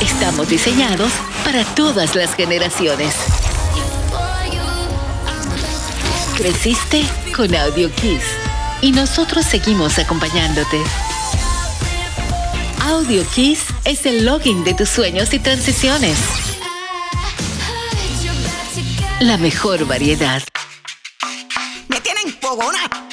Estamos diseñados para todas las generaciones. Creciste con Audio Kiss y nosotros seguimos acompañándote. Audio Kiss es el login de tus sueños y transiciones. La mejor variedad. ¡Me tienen fogona!